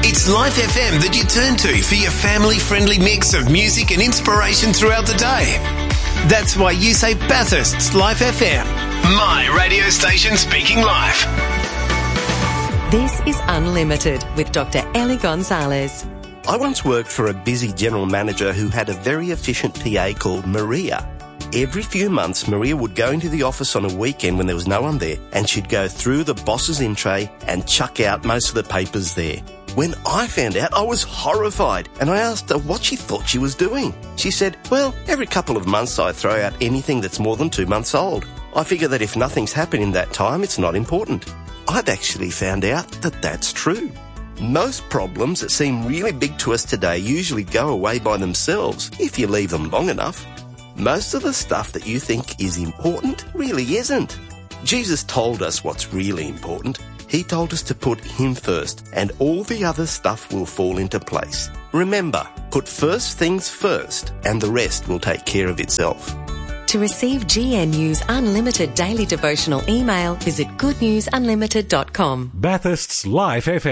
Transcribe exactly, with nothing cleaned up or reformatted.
It's Life F M that you turn to for your family-friendly mix of music and inspiration throughout the day. That's why you say Bathurst's Life F M. My radio station speaking life. This is Unlimited with Doctor Ellie Gonzalez. I once worked for a busy general manager who had a very efficient P A called Maria. Every few months, Maria would go into the office on a weekend when there was no one there, and she'd go through the boss's in tray and chuck out most of the papers there. When I found out, I was horrified, and I asked her what she thought she was doing. She said, well, every couple of months I throw out anything that's more than two months old. I figure that if nothing's happened in that time, it's not important. I've actually found out that that's true. Most problems that seem really big to us today usually go away by themselves if you leave them long enough. Most of the stuff that you think is important really isn't. Jesus told us what's really important. He told us to put him first, and all the other stuff will fall into place. Remember, put first things first, and the rest will take care of itself. To receive G N U's unlimited daily devotional email, visit good news unlimited dot com. Bathurst's Life F M.